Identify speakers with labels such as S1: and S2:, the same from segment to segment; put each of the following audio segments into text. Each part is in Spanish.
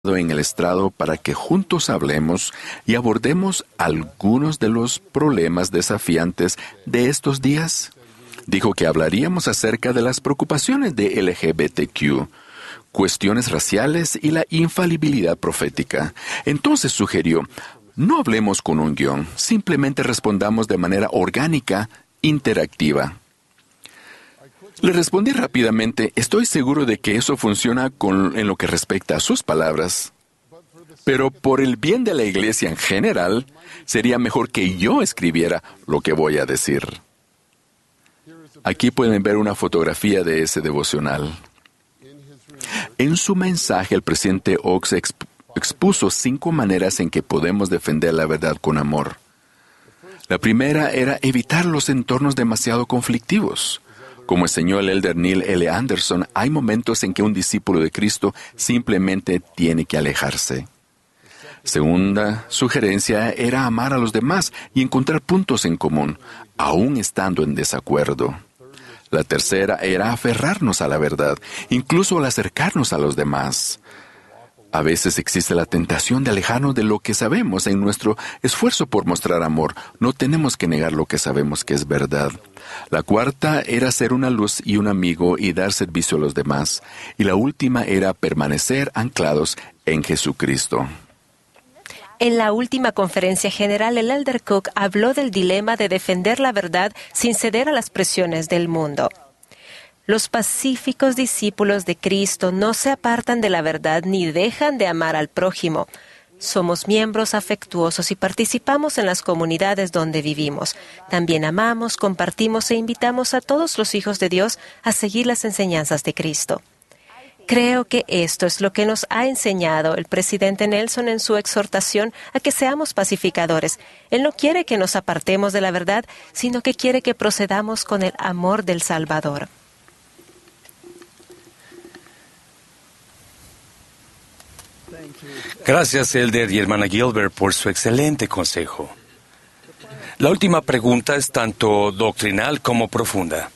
S1: en el estrado para que juntos hablemos y abordemos algunos de los problemas desafiantes de estos días. Dijo que hablaríamos acerca de las preocupaciones de LGBTQ, cuestiones raciales y la infalibilidad profética. Entonces sugirió, no hablemos con un guión, simplemente respondamos de manera orgánica, interactiva. Le respondí rápidamente, estoy seguro de que eso funciona en lo que respecta a sus palabras, pero por el bien de la iglesia en general, sería mejor que yo escribiera lo que voy a decir. Aquí pueden ver una fotografía de ese devocional. En su mensaje, el presidente Oaks expuso 5 maneras en que podemos defender la verdad con amor. La primera era evitar los entornos demasiado conflictivos. Como enseñó el elder Neil L. Anderson, hay momentos en que un discípulo de Cristo simplemente tiene que alejarse. Segunda sugerencia era amar a los demás y encontrar puntos en común, aún estando en desacuerdo. La tercera era aferrarnos a la verdad, incluso al acercarnos a los demás. A veces existe la tentación de alejarnos de lo que sabemos en nuestro esfuerzo por mostrar amor. No tenemos que negar lo que sabemos que es verdad. La cuarta era ser una luz y un amigo y dar servicio a los demás. Y la última era permanecer anclados en Jesucristo.
S2: En la última conferencia general, el elder Cook habló del dilema de defender la verdad sin ceder a las presiones del mundo. Los pacíficos discípulos de Cristo no se apartan de la verdad ni dejan de amar al prójimo. Somos miembros afectuosos y participamos en las comunidades donde vivimos. También amamos, compartimos e invitamos a todos los hijos de Dios a seguir las enseñanzas de Cristo. Creo que esto es lo que nos ha enseñado el presidente Nelson en su exhortación a que seamos pacificadores. Él no quiere que nos apartemos de la verdad, sino que quiere que procedamos con el amor del Salvador.
S3: Gracias, elder y hermana Gilbert, por su excelente consejo. La última pregunta es tanto doctrinal como profunda.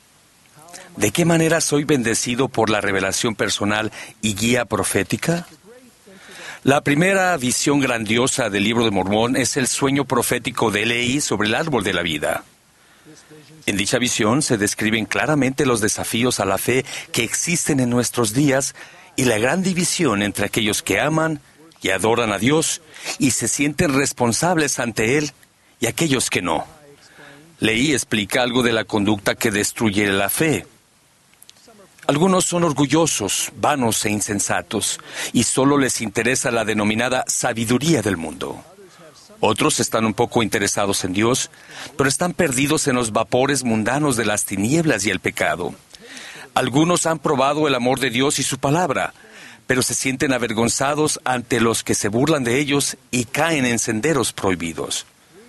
S3: ¿De qué manera soy bendecido por la revelación personal y guía profética? La primera visión grandiosa del Libro de Mormón es el sueño profético de Leí sobre el árbol de la vida. En dicha visión se describen claramente los desafíos a la fe que existen en nuestros días y la gran división entre aquellos que aman y adoran a Dios y se sienten responsables ante Él y aquellos que no. Leí explica algo de la conducta que destruye la fe. Algunos son orgullosos, vanos e insensatos, y solo les interesa la denominada sabiduría del mundo. Otros están un poco interesados en Dios, pero están perdidos en los vapores mundanos de las tinieblas y el pecado. Algunos han probado el amor de Dios y su palabra, pero se sienten avergonzados ante los que se burlan de ellos y caen en senderos prohibidos.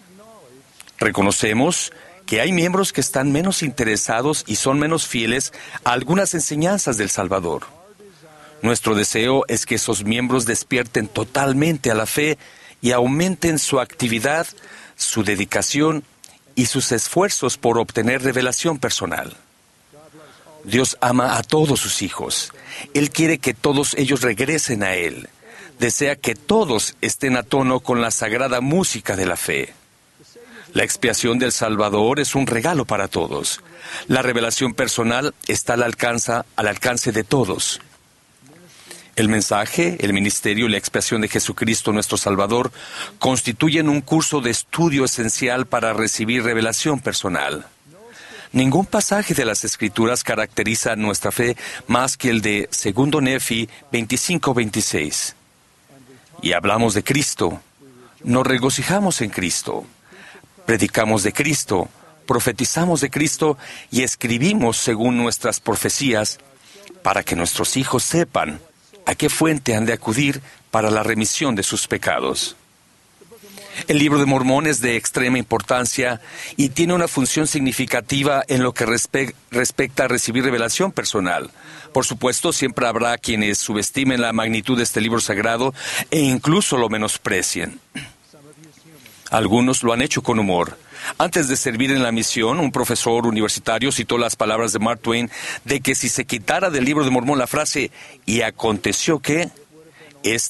S3: Reconocemos que hay miembros que están menos interesados y son menos fieles a algunas enseñanzas del Salvador. Nuestro deseo es que esos miembros despierten totalmente a la fe y aumenten su actividad, su dedicación y sus esfuerzos por obtener revelación personal. Dios ama a todos sus hijos. Él quiere que todos ellos regresen a Él. Desea que todos estén a tono con la sagrada música de la fe. La expiación del Salvador es un regalo para todos. La revelación personal está al alcance de todos. El mensaje, el ministerio y la expiación de Jesucristo nuestro Salvador constituyen un curso de estudio esencial para recibir revelación personal. Ningún pasaje de las Escrituras caracteriza nuestra fe más que el de 2 Nefi 25-26. Y hablamos de Cristo, nos regocijamos en Cristo, predicamos de Cristo, profetizamos de Cristo y escribimos según nuestras profecías para que nuestros hijos sepan a qué fuente han de acudir para la remisión de sus pecados. El Libro de Mormón es de extrema importancia y tiene una función significativa en lo que respecta a recibir revelación personal. Por supuesto, siempre habrá quienes subestimen la magnitud de este libro sagrado e incluso lo menosprecien. Algunos lo han hecho con humor. Antes de servir en la misión, un profesor universitario citó las palabras de Mark Twain de que si se quitara del Libro de Mormón la frase «y aconteció que», es